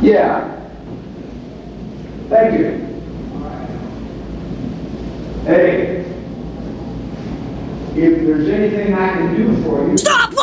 Yeah. Thank you. Hey, if there's anything I can do for you... Stop!